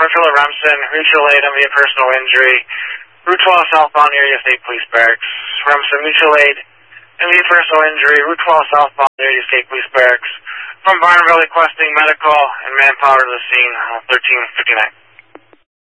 Springfield at Remsen, mutual aid, MV personal injury, Route 12 southbound area State Police Barracks. Remsen, mutual aid, MV personal injury, Route 12 southbound area State Police Barracks. From Barnville requesting medical and manpower to the scene, 1359.